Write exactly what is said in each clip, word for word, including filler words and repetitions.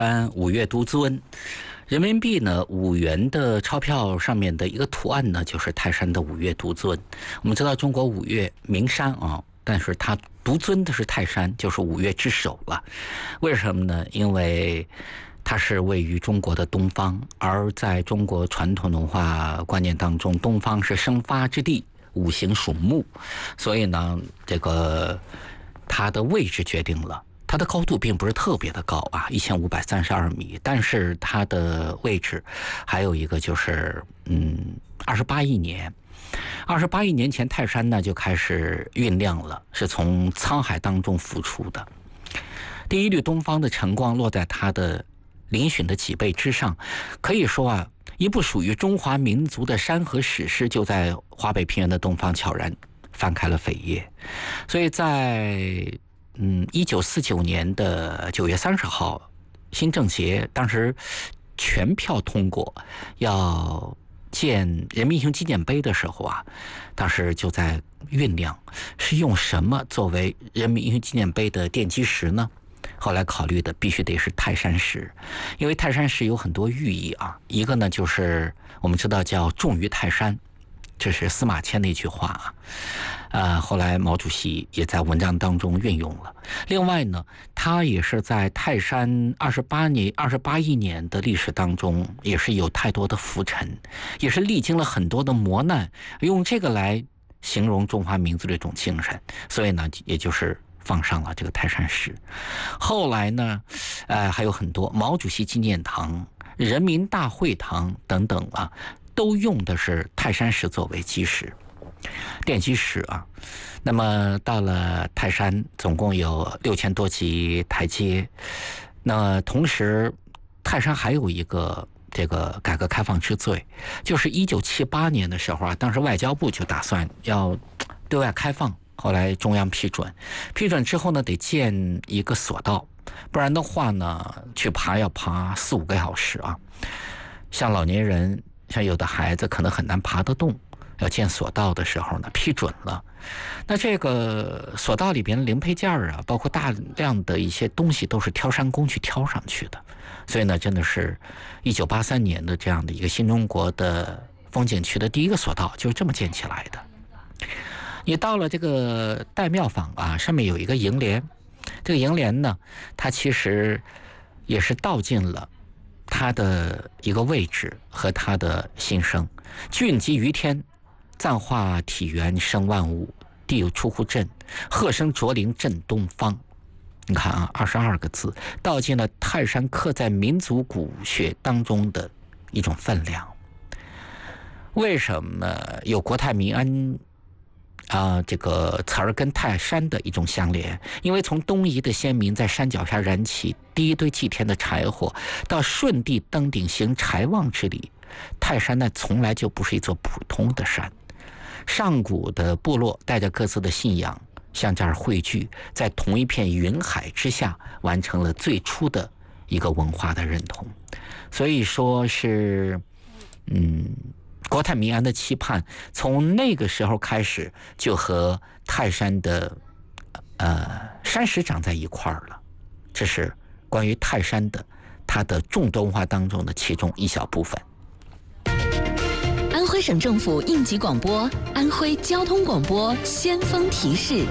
嗯，五岳独尊。人民币呢，五元的钞票上面的一个图案呢，就是泰山的五岳独尊。我们知道中国五岳名山啊，但是它独尊的是泰山，就是五岳之首了。为什么呢？因为它是位于中国的东方，而在中国传统文化观念当中，东方是生发之地，五行属木，所以呢，这个它的位置决定了。它的高度并不是特别的高啊，一千五百三十二米，但是它的位置还有一个就是，嗯，二十八亿年，二十八亿年前泰山呢就开始酝酿了，是从沧海当中浮出的。第一缕东方的晨光落在它的嶙峋的脊背之上，可以说啊，一部属于中华民族的山河史诗就在华北平原的东方悄然翻开了扉页。所以在嗯，一九四九年的九月三十号，新政协当时全票通过要建人民英雄纪念碑的时候啊，当时就在酝酿是用什么作为人民英雄纪念碑的奠基石呢？后来考虑的必须得是泰山石，因为泰山石有很多寓意啊。一个呢，就是我们知道叫重于泰山，这是司马迁的一句话啊。呃，后来毛主席也在文章当中运用了。另外呢，他也是在泰山二十八年、二十八亿年的历史当中，也是有太多的浮沉，也是历经了很多的磨难，用这个来形容中华民族的一种精神。所以呢，也就是放上了这个泰山石。后来呢，呃，还有很多毛主席纪念堂、人民大会堂等等啊，都用的是泰山石作为基石。奠基石啊，那么到了泰山，总共有六千多级台阶。那同时，泰山还有一个这个改革开放之最，就是一九七八年的时候啊，当时外交部就打算要对外开放，后来中央批准，批准之后呢，得建一个索道，不然的话呢，去爬要爬四五个小时啊。像老年人，像有的孩子可能很难爬得动。要建索道的时候呢，批准了。那这个索道里边的零配件啊，包括大量的一些东西，都是挑山工去挑上去的。所以呢，真的是一九八三年的这样的一个新中国的风景区的第一个索道，就是这么建起来的。你到了这个岱庙坊啊，上面有一个楹联，这个楹联呢，它其实也是道尽了它的一个位置和它的心声。俊极于天，赞化体元生万物，地有出乎震，鹤声卓林震东方。你看啊，二十二个字，道尽了泰山刻在民族骨血当中的一种分量。为什么有国泰民安啊、呃、这个词儿跟泰山的一种相连？因为从东夷的先民在山脚下燃起第一堆祭天的柴火，到舜帝登顶行柴旺之礼，泰山呢从来就不是一座普通的山。上古的部落带着各自的信仰向这儿汇聚，在同一片云海之下完成了最初的一个文化的认同。所以说是嗯，国泰民安的期盼从那个时候开始就和泰山的呃山石长在一块儿了。这是关于泰山的它的众多文化当中的其中一小部分。 安徽省政府应急广播，安徽交通广播先锋提示：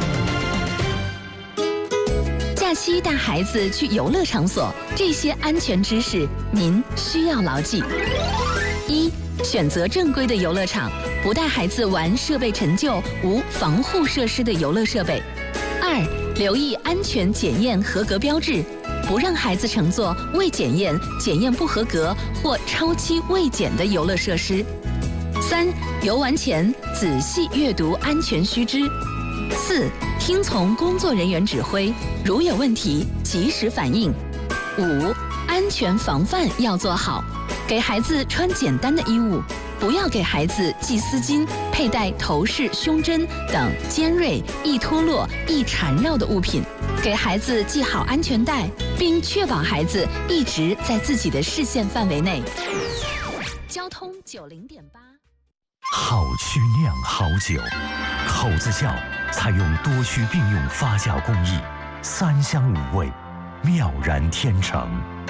假期带孩子去游乐场所，这些安全知识您需要牢记。一、选择正规的游乐场，不带孩子玩设备陈旧、无防护设施的游乐设备。二、留意安全检验合格标志，不让孩子乘坐未检验、检验不合格或超期未检的游乐设施。三、游玩前仔细阅读安全须知。四、听从工作人员指挥，如有问题及时反映。五、安全防范要做好，给孩子穿简单的衣物，不要给孩子系丝巾、佩戴头饰、胸针等尖锐、易脱落、易缠绕的物品，给孩子系好安全带，并确保孩子一直在自己的视线范围内。交通九零点八。 好曲酿好酒，口子窖采用多区并用发酵工艺，三香五味， 妙然天成。